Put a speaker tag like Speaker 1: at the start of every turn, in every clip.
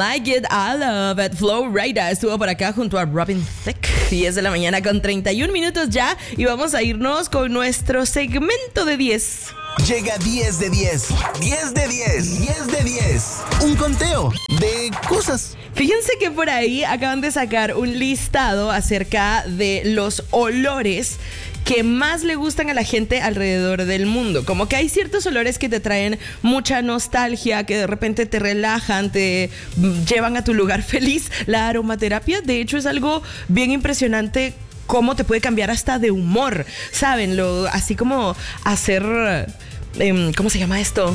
Speaker 1: Like It, I Love It. Flo Rida estuvo por acá junto a Robin Thicke. 10 de la mañana con 31 minutos ya. Y vamos a irnos con nuestro segmento de 10.
Speaker 2: Llega 10 de 10. 10 de 10. 10 de 10. Un conteo de cosas.
Speaker 1: Fíjense que por ahí acaban de sacar un listado acerca de los olores que más le gustan a la gente alrededor del mundo. Como que hay ciertos olores que te traen mucha nostalgia, que de repente te relajan, te llevan a tu lugar feliz. La aromaterapia, de hecho, es algo bien impresionante. Cómo te puede cambiar hasta de humor, ¿saben? Así como hacer, ¿cómo se llama esto?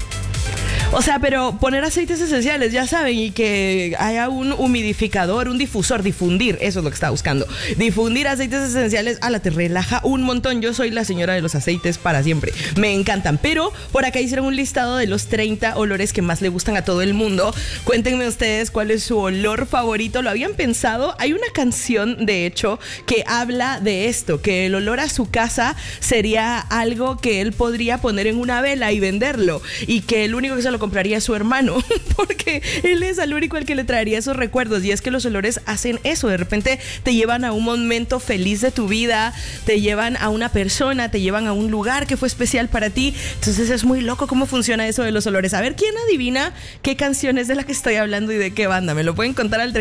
Speaker 1: O sea, pero poner aceites esenciales, ya saben, y que haya un humidificador, un difusor, difundir, eso es lo que estaba buscando. Difundir aceites esenciales, te relaja un montón. Yo soy la señora de los aceites para siempre. Me encantan. Pero por acá hicieron un listado de los 30 olores que más le gustan a todo el mundo. Cuéntenme ustedes cuál es su olor favorito. ¿Lo habían pensado? Hay una canción, de hecho, que habla de esto, que el olor a su casa sería algo que él podría poner en una vela y venderlo, y que el único que se lo compraría a su hermano, porque él es el único al que le traería esos recuerdos. Y es que los olores hacen eso, de repente te llevan a un momento feliz de tu vida, te llevan a una persona, te llevan a un lugar que fue especial para ti. Entonces es muy loco cómo funciona eso de los olores. A ver, ¿quién adivina qué canción es de la que estoy hablando y de qué banda? Me lo pueden contar al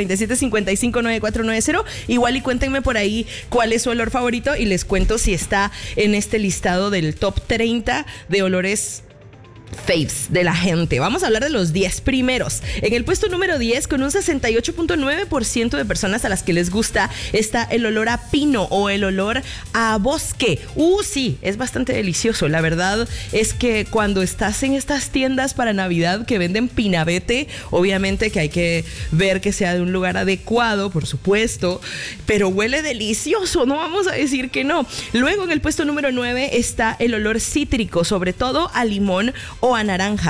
Speaker 1: 37559490. Igual y cuéntenme por ahí cuál es su olor favorito y les cuento si está en este listado del top 30 de olores faves de la gente. Vamos a hablar de los 10 primeros. En el puesto número 10, con un 68.9% de personas a las que les gusta, está el olor a pino o el olor a bosque. Sí, es bastante delicioso. La verdad es que cuando estás en estas tiendas para Navidad que venden pinabete, obviamente que hay que ver que sea de un lugar adecuado, por supuesto, pero huele delicioso, no vamos a decir que no. Luego, en el puesto número 9 está el olor cítrico, sobre todo a limón o a naranja.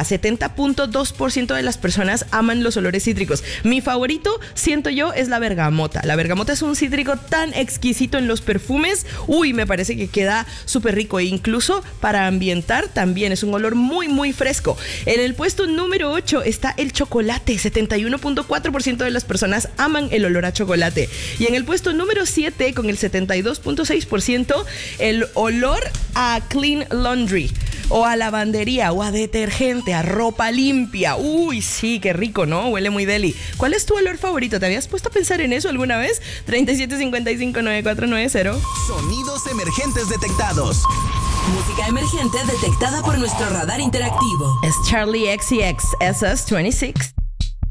Speaker 1: 70.2% de las personas aman los olores cítricos. Mi favorito, siento yo, es la bergamota. La bergamota es un cítrico tan exquisito en los perfumes. Me parece que queda súper rico. E incluso para ambientar también es un olor muy, muy fresco. En el puesto número 8 está el chocolate. 71.4% de las personas aman el olor a chocolate. Y en el puesto número 7, con el 72.6%, el olor a clean laundry, o a lavandería, o a detergente, a ropa limpia. Sí, qué rico, ¿no? Huele muy deli. ¿Cuál es tu olor favorito? ¿Te habías puesto a pensar en eso alguna vez? 37559490.
Speaker 2: Sonidos emergentes detectados.
Speaker 3: Música emergente detectada por nuestro radar interactivo.
Speaker 1: Es Charlie XCX SS26.